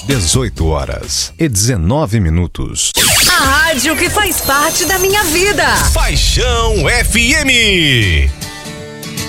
18h19. A rádio que faz parte da minha vida. Paixão FM.